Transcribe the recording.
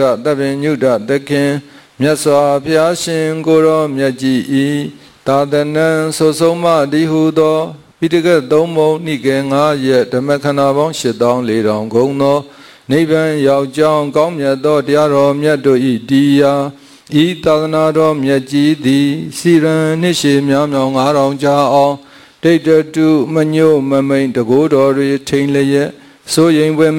သဗ္ဗညုတသခင်မြတ်စွာဘုရားရှင်ကိုရောမြတ်ကြီးဤသာသနံဆိုဆုံးမတိဟုသောပိဋကတ်သုံးပုံနိကေ9ရက်ဓမ္မခန္ဓာပေါင်း8400ဂုံသောနိဗ္ဗာန်ရောက်ကြောင်းကောင်းမြတ်သောတရားတော်မြတ်တို့ဤတရားဤသာသနာတော်မြတ်ကြီးသည်စီရန်နှစ်ရှည်များမြောင်9000ကြာအောင်ဒိဋ္ဌတုမညို့မမိန်တကိုးတော်တွေထိန်လျက်ဆိုရင်ဝဲ